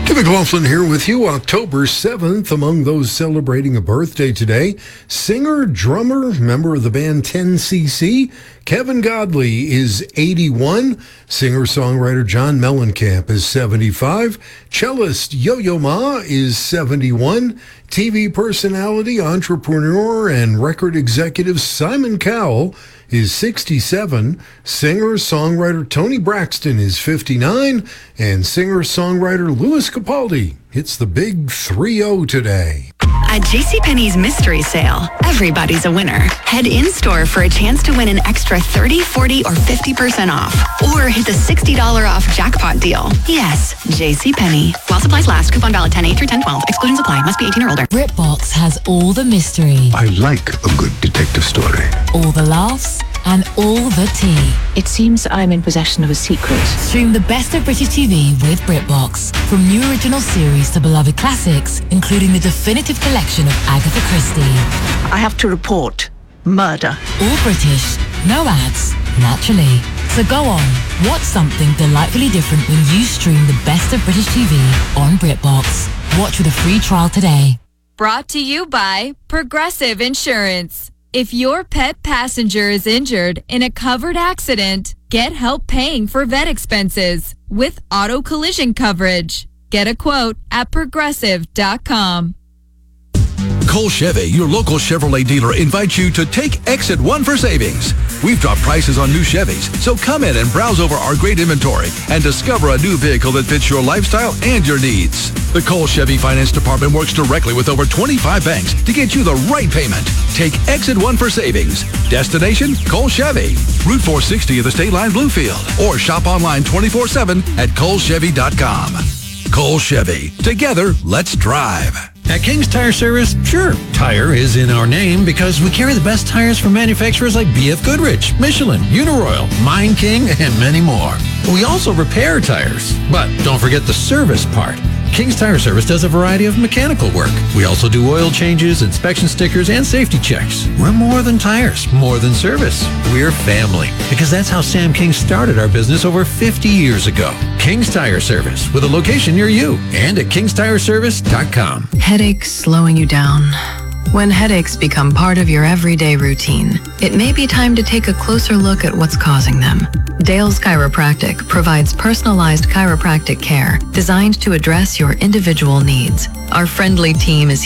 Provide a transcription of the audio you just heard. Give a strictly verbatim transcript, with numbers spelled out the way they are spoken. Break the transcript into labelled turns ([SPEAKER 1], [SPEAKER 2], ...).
[SPEAKER 1] Kevin McLaughlin here with you. October seventh, among those celebrating a birthday today, singer, drummer, member of the band ten C C, Kevin Godley is eighty-one. Singer-songwriter John Mellencamp is seventy-five. Cellist Yo-Yo Ma is seventy-one. T V personality, entrepreneur, and record executive Simon Cowell is sixty-seven. Singer-songwriter Tony Braxton is fifty-nine. And singer-songwriter Louis Capaldi hits the big three oh today.
[SPEAKER 2] At JCPenney's Mystery Sale, everybody's a winner. Head in-store for a chance to win an extra thirty, forty, or fifty percent off. Or hit the sixty dollars off jackpot deal. Yes, JCPenney. While supplies last, coupon valid ten eight through ten twelve. Exclusions apply. Must be eighteen or older.
[SPEAKER 3] BritBox has all the mystery.
[SPEAKER 4] I like a good detective story.
[SPEAKER 3] All the laughs and all the tea.
[SPEAKER 5] It seems I'm in possession of a secret.
[SPEAKER 3] Stream the best of British T V with BritBox. From new original series to beloved classics, including the definitive collection of Agatha Christie.
[SPEAKER 5] I have to report murder.
[SPEAKER 3] All British, no ads, naturally. So go on, watch something delightfully different when you stream the best of British T V on BritBox. Watch with a free trial today.
[SPEAKER 6] Brought to you by Progressive Insurance. If your pet passenger is injured in a covered accident, get help paying for vet expenses with auto collision coverage. Get a quote at progressive dot com.
[SPEAKER 7] Cole Chevy, your local Chevrolet dealer, invites you to take Exit One for savings. We've dropped prices on new Chevys, so come in and browse over our great inventory and discover a new vehicle that fits your lifestyle and your needs. The Cole Chevy Finance Department works directly with over twenty-five banks to get you the right payment. Take Exit One for savings. Destination, Cole Chevy. Route four sixty of the State Line Bluefield. Or shop online twenty-four seven at cole chevy dot com. Cole Chevy. Together, let's drive.
[SPEAKER 8] At King's Tire Service, sure, tire is in our name because we carry the best tires from manufacturers like B F Goodrich, Michelin, Uniroyal, Mine King, and many more. We also repair tires, but don't forget the service part. King's Tire Service does a variety of mechanical work. We also do oil changes, inspection stickers, and safety checks. We're more than tires, more than service. We're family, because that's how Sam King started our business over fifty years ago. King's Tire Service, with a location near you, and at kings tire service dot com.
[SPEAKER 9] Headaches slowing you down. When headaches become part of your everyday routine, it may be time to take a closer look at what's causing them. Dale's Chiropractic provides personalized chiropractic care designed to address your individual needs. Our friendly team is